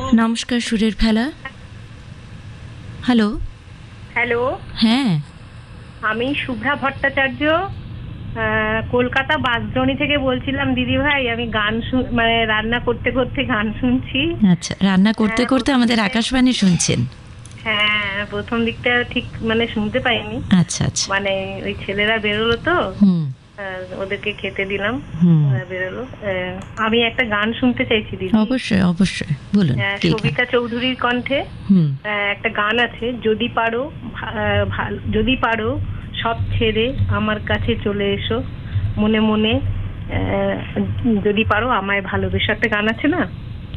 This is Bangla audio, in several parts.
নমস্কার, সুরের ফেলা। হ্যালো। হ্যালো, হ্যাঁ, আমি শুভ্রা ভট্টাচার্য, কলকাতা বাঁশদ্রোণী থেকে বলছিলাম। দিদি ভাই, আমি মানে রান্না করতে করতে গান শুনছি। আচ্ছা, রান্না করতে হ্যাঁ, করতে আমাদের আকাশবাণী শুনছেন? হ্যাঁ, প্রথম দিকটা ঠিক মানে শুনতে পাইনি। আচ্ছা আচ্ছা। মানে ওই ছেলেরা বেরোলো তো, হুম ওদেরকে খেতে দিলাম, হুম। ওরা বেরোলো। আমি একটা গান শুনতে চাইছি দিদি। অবশ্যই অবশ্যই, বলুন কি গান? সবিতা চৌধুরীর কণ্ঠে হুম। একটা গান আছে, যদি পারো যদি পারো সব ছেড়ে আমার কাছে চলে এসো, মনে মনে যদি পারো আমায় ভালোবেসো, একটা গান আছে না,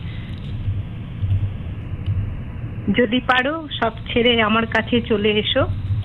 যদি পারো সব ছেড়ে আমার কাছে চলে এসো।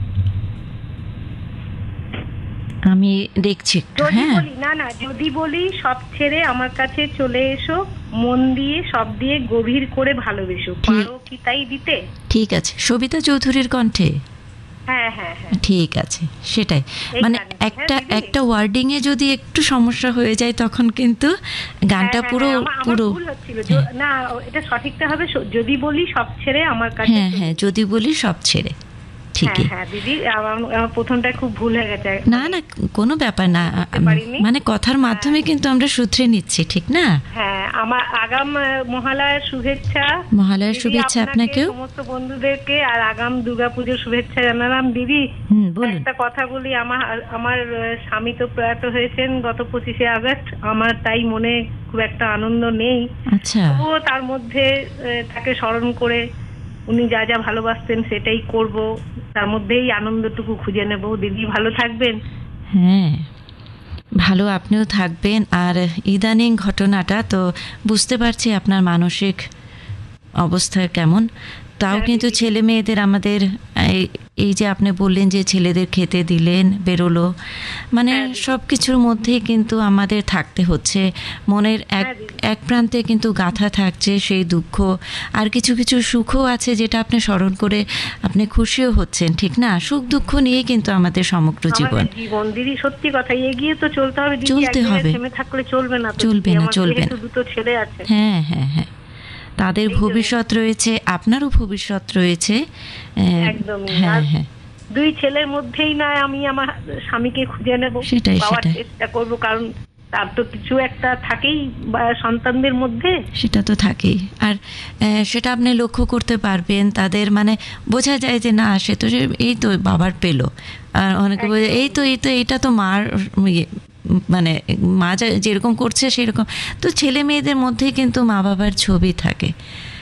আমি দেখছি একটু। যদি হ্যাঁ বলি, না না, যদি বলি সব ছেড়ে আমার কাছে চলে এসো, মন দিয়ে সব দিয়ে গভীর করে ভালোবেসো, পারো কি তাই দিতে? ঠিক আছে, সবিতা চৌধুরীর কণ্ঠে। হ্যাঁ হ্যাঁ হ্যাঁ, ঠিক আছে, সেটাই। এই মানে গানটা, একটা হ্যাঁ দিদি। একটা ওয়ার্ডিং এ যদি একটু সমস্যা হয়ে যায় তখন কিন্তু গানটা হ্যাঁ, পুরো হ্যাঁ, আমার পুরো ভুল হচ্ছিল। হ্যাঁ না, এটা সঠিকটা হবে, যদি বলি সব ছেড়ে আমার কাছে হ্যাঁ চলে হ্যাঁ, এসো। যদি বলি সব ছেড়ে। হ্যাঁ ঠিকই। হ্যাঁ দিদি, আমার প্রথমটা খুব ভুল হয়ে গেছে। না না, কোনো ব্যাপার না। বুঝতে পারিনি। মানে কথার মাধ্যমে কিন্তু আমরা সূত্রে নিচ্ছি, ঠিক না? হ্যাঁ, আমার আগাম মহালয়ার শুভেচ্ছা। মহালয়ার দিদি, শুভেচ্ছা আপনাকেও। সমস্ত বন্ধুদেরকে, আর আগাম দুর্গাপুজোর শুভেচ্ছা জানালাম। দিদি, বলুন। একটা কথা বলি, আমার আমার স্বামী তো প্রয়াত হয়েছেন গত 25শে আগস্ট। আমার তাই মনে খুব একটা আনন্দ নেই। আচ্ছা। তবুও তার মধ্যে তাকে স্মরণ করে উনি যা যা ভালোবাসতেন সেটাই করব, তার মধ্যেই আনন্দটুকু খুঁজে নেব। দিদি ভালো থাকবেন। হ্যাঁ, ভালো আপনিও থাকবেন। আর ইদানিং ঘটনাটা তো বুঝতে পারছি আপনার মানসিক অবস্থা কেমন। তাও হ্যাঁ কিন্তু দিদি। ছেলে মেয়েদের আমাদের এই যে আপনি বললেন যে ছেলেদের খেতে দিলেন, বেরোলো, মানে হ্যাঁ দিদি। সব কিছুর মধ্যেই কিন্তু আমাদের থাকতে হচ্ছে। মনের এক হ্যাঁ দিদি। এক প্রান্তে কিন্তু গাঁথা থাকছে সেই দুঃখ, আর কিছু কিছু সুখও আছে যেটা আপনি স্মরণ করে আপনি খুশিও হচ্ছেন, ঠিক না? সুখ দুঃখ নিয়ে কিন্তু আমাদের সমগ্র জীবন। আমাদের জীবন দিদি, সত্যি কথা, এগিয়ে তো চলতে হবে দিদি, চলতে এক জায়গায় হবে। থেমে থাকলে চলবে না তো চলবে দিদি। না, আমার চলবে যেহেতু না। দুটো ছেলে আছে। হ্যাঁ হ্যাঁ হ্যাঁ, তাদের এই জন্য। ভবিষ্যৎ রয়েছে, আপনারও ভবিষ্যৎ রয়েছে। একদমই। হ্যাঁ আর হ্যাঁ, দুই ছেলের মধ্যেই নয়, আমি আমার স্বামীকে খুঁজে নেব, সেটাই পাওয়ার সেটাই। চেষ্টা করব, কারণ তার তো কিছু একটা থাকেই সন্তানদের মধ্যে। সেটা তো থাকেই। আর সেটা আপনি লক্ষ্য করতে পারবেন তাদের, মানে বোঝা যায় যে না, সে তো এই তো বাবার পেলো। আর অনেকে বোঝে এই তো এটা তো মার ইয়ে, মানে মা যেরকম করছে সেরকম। তো ছেলে মেয়েদের মধ্যেই কিন্তু মা বাবার ছবি থাকে।